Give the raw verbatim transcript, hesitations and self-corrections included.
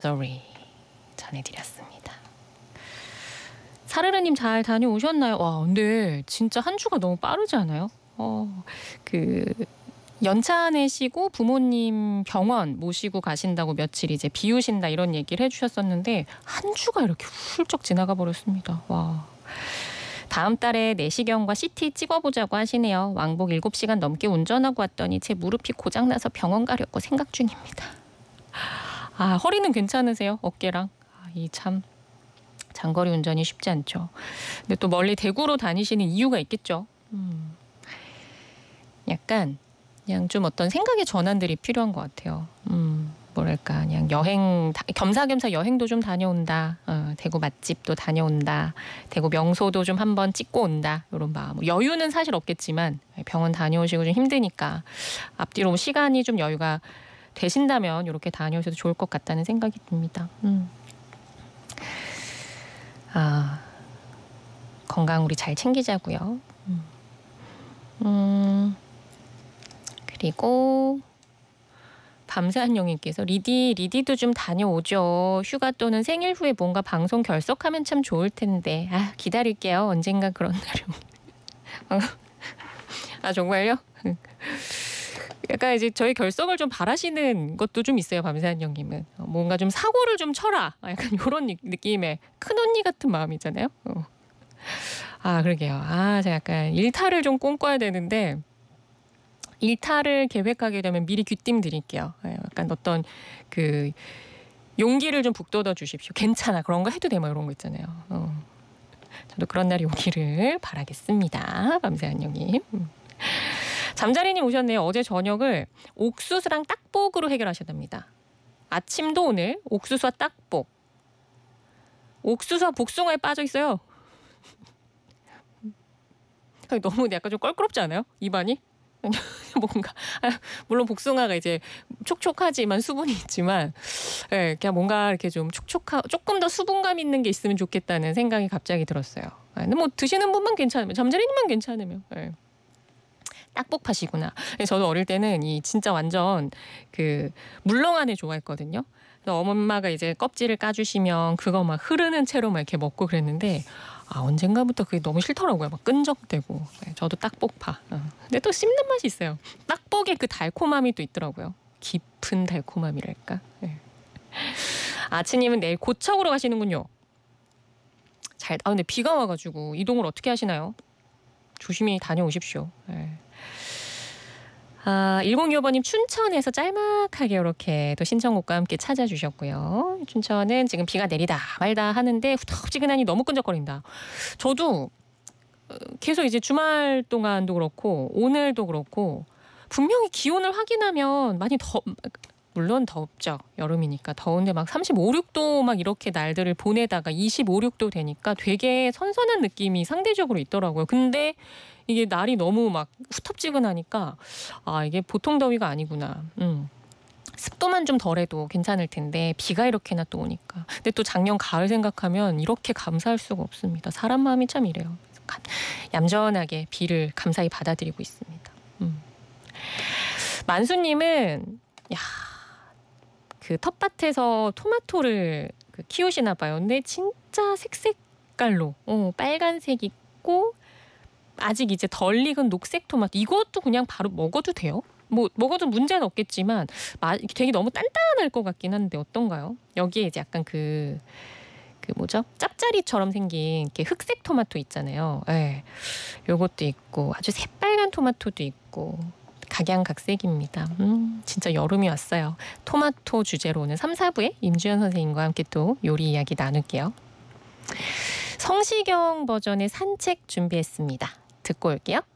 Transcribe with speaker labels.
Speaker 1: Sorry 전해드렸습니다. 사르르님 잘 다녀오셨나요? 와, 근데 진짜 한 주가 너무 빠르지 않아요? 어, 그 연차 내시고 부모님 병원 모시고 가신다고 며칠 이제 비우신다 이런 얘기를 해주셨었는데 한 주가 이렇게 훌쩍 지나가 버렸습니다. 와. 다음 달에 내시경과 씨티 찍어보자고 하시네요. 왕복 일곱 시간 넘게 운전하고 왔더니 제 무릎이 고장나서 병원 가려고 생각 중입니다. 아, 허리는 괜찮으세요? 어깨랑? 아, 이 참 장거리 운전이 쉽지 않죠. 근데 또 멀리 대구로 다니시는 이유가 있겠죠. 음. 약간 그냥 좀 어떤 생각의 전환들이 필요한 것 같아요. 음, 뭐랄까 그냥 여행 겸사겸사 여행도 좀 다녀온다. 어, 대구 맛집도 다녀온다. 대구 명소도 좀 한번 찍고 온다. 이런 마음. 여유는 사실 없겠지만 병원 다녀오시고 좀 힘드니까 앞뒤로 시간이 좀 여유가 되신다면 이렇게 다녀오셔도 좋을 것 같다는 생각이 듭니다. 음. 아, 건강 우리 잘 챙기자고요. 음. 음. 그리고 밤새한영님께서 리디, 리디도 좀 다녀오죠. 휴가 또는 생일 후에 뭔가 방송 결석하면 참 좋을 텐데. 아, 기다릴게요. 언젠가 그런 날이. 아, 정말요? 약간 이제 저희 결석을 좀 바라시는 것도 좀 있어요. 밤새한영님은. 뭔가 좀 사고를 좀 쳐라. 약간 이런 느낌의 큰언니 같은 마음이잖아요. 어. 아, 그러게요. 아, 제가 약간 일탈을 좀 꿈꿔야 되는데 일탈을 계획하게 되면 미리 귀띔 드릴게요. 약간 어떤 그 용기를 좀 북돋워 주십시오. 괜찮아. 그런 거 해도 돼. 뭐 이런 거 있잖아요. 어. 저도 그런 날이 오기를 바라겠습니다. 밤새한영님. 잠자리님 오셨네요. 어제 저녁을 옥수수랑 딱복으로 해결하셨답니다. 아침도 오늘 옥수수와 딱복. 옥수수와 복숭아에 빠져 있어요. 너무 약간 좀 껄끄럽지 않아요? 입안이? 뭔가 물론 복숭아가 이제 촉촉하지만 수분이 있지만 예, 그냥 뭔가 이렇게 좀 촉촉하 조금 더 수분감 있는 게 있으면 좋겠다는 생각이 갑자기 들었어요. 예, 근데 뭐 드시는 분만 괜찮으면 잠자리님만 괜찮으면 예. 딱복파시구나. 저도 어릴 때는 이 진짜 완전 그 물렁한 애 좋아했거든요. 그래서 엄마가 이제 껍질을 까주시면 그거 막 흐르는 채로 막 이렇게 먹고 그랬는데 아, 언젠가부터 그게 너무 싫더라고요. 막 끈적대고. 네, 저도 딱복파. 어. 근데 또 씹는 맛이 있어요. 딱복에 그 달콤함이 또 있더라고요. 깊은 달콤함이랄까. 네. 아치님은 내일 고척으로 가시는군요. 잘. 아, 근데 비가 와가지고 이동을 어떻게 하시나요? 조심히 다녀오십시오. 네. 아, 일공이오 번님 춘천에서 짤막하게 이렇게 또 신청곡과 함께 찾아주셨고요. 춘천은 지금 비가 내리다 말다 하는데 후텁지근하니 너무 끈적거린다. 저도 계속 이제 주말 동안도 그렇고 오늘도 그렇고 분명히 기온을 확인하면 많이 더 물론 덥죠. 여름이니까 더운데 막 삼십오, 육 도 막 이렇게 날들을 보내다가 이십오, 육 도 되니까 되게 선선한 느낌이 상대적으로 있더라고요. 근데 이게 날이 너무 막 후텁지근하니까 아, 이게 보통 더위가 아니구나. 음. 습도만 좀 덜해도 괜찮을 텐데 비가 이렇게나 또 오니까. 근데 또 작년 가을 생각하면 이렇게 감사할 수가 없습니다. 사람 마음이 참 이래요. 얌전하게 비를 감사히 받아들이고 있습니다. 음. 만수님은 야, 그 텃밭에서 토마토를 그 키우시나 봐요. 근데 진짜 색색깔로 어, 빨간색 있고 아직 이제 덜 익은 녹색 토마토. 이것도 그냥 바로 먹어도 돼요? 뭐 먹어도 문제는 없겠지만 되게 너무 단단할 것 같긴 한데 어떤가요? 여기에 이제 약간 그, 그 뭐죠? 짭짜리처럼 생긴 이렇게 흑색 토마토 있잖아요. 예. 요것도 있고 아주 새빨간 토마토도 있고 각양각색입니다. 음, 진짜 여름이 왔어요. 토마토 주제로 오늘 삼, 사 부에 임주연 선생님과 함께 또 요리 이야기 나눌게요. 성시경 버전의 산책 준비했습니다. 듣고 올게요.